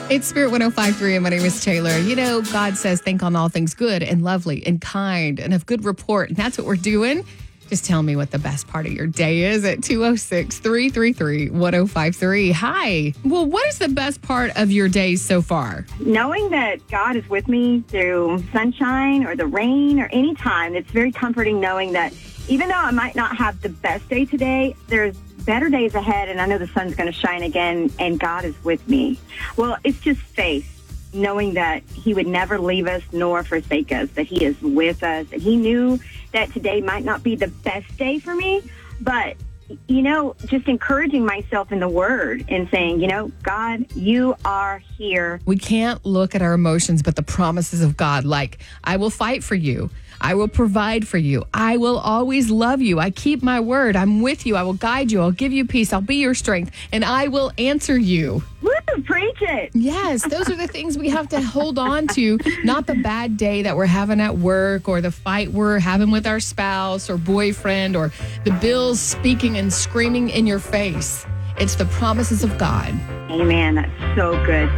It's Spirit 105.3, and my name is Taylor. You know, God says, think on all things good and lovely and kind and of good report. And that's what we're doing. Just tell me what the best part of your day is at 206-333-1053. Hi. Well, what is the best part of your day so far? Knowing that God is with me through sunshine or the rain or any time, it's very comforting knowing that even though I might not have the best day today, there's better days ahead, and I know the sun's going to shine again, and God is with me. Well, it's just faith, knowing that He would never leave us nor forsake us, that He is with us, and He knew that today might not be the best day for me, but, you know, just encouraging myself in the Word and saying, you know, God, you are here. We can't look at our emotions, but the promises of God, like, I will fight for you. I will provide for you. I will always love you. I keep my word. I'm with you. I will guide you. I'll give you peace. I'll be your strength, and I will answer you. Woo, preach it. Yes, those are the things we have to hold on to, not the bad day that we're having at work or the fight we're having with our spouse or boyfriend or the bills speaking and screaming in your face. It's the promises of God. Amen. That's so good.